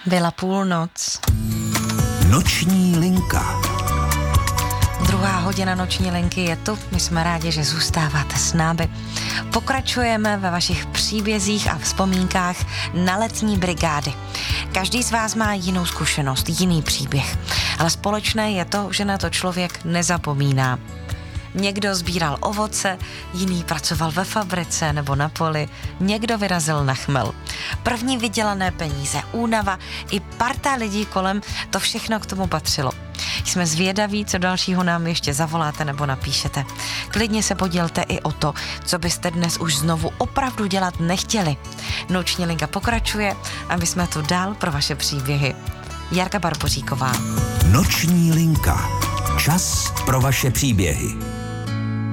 Byla půlnoc. Noční linka. Druhá hodina noční linky je tu. My jsme rádi, že zůstáváte s námi. Pokračujeme ve vašich příbězích a vzpomínkách na letní brigády. Každý z vás má jinou zkušenost, jiný příběh. Ale společné je to, že na to člověk nezapomíná. Někdo sbíral ovoce, jiný pracoval ve fabrice nebo na poli, někdo vyrazil na chmel. První vydělané peníze, únava i parta lidí kolem, to všechno k tomu patřilo. Jsme zvědaví, co dalšího nám ještě zavoláte nebo napíšete. Klidně se podělte i o to, co byste dnes už znovu opravdu dělat nechtěli. Noční linka pokračuje a my jsme tu dál pro vaše příběhy. Jarka Barboříková. Noční linka. Čas pro vaše příběhy.